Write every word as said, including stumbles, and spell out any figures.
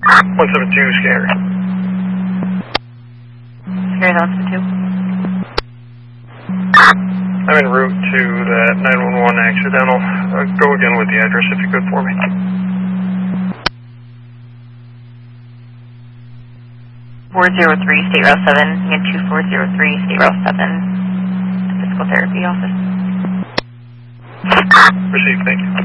one seven two, scanner. Scanner one seven two. I'm en route to that nine one one accidental. Uh, go again with the address if you could for me. four zero three, State Route seven, and two four zero three, State Route seven, physical therapy office. Received, thank you.